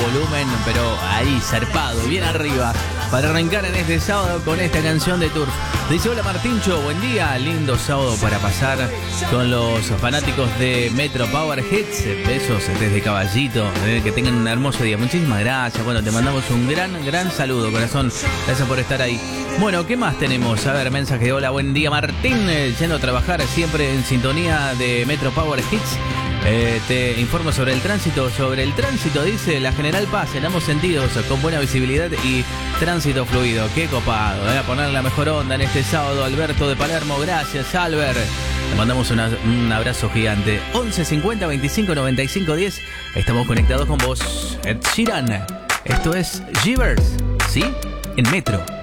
volumen, pero ahí, zarpado, bien arriba, para arrancar en este sábado con esta canción de Turf. Dice: hola Martincho, buen día, lindo sábado para pasar con los fanáticos de Metro Power Hits. Besos desde Caballito, que tengan un hermoso día. Muchísimas gracias, bueno, te mandamos un gran saludo, corazón. Gracias por estar ahí. Bueno, ¿qué más tenemos? A ver, mensaje de hola, buen día Martín, yendo a trabajar siempre en sintonía de Metro Power Hits. Te informo sobre el tránsito. Sobre el tránsito, dice la General Paz, en ambos sentidos, con buena visibilidad y tránsito fluido. Qué copado, a poner la mejor onda en este sábado. Alberto de Palermo, gracias Albert. Le mandamos un abrazo gigante. 11 50 25 95 10. Estamos conectados con vos. Ed Sheeran. Esto es Givers, ¿sí? En Metro.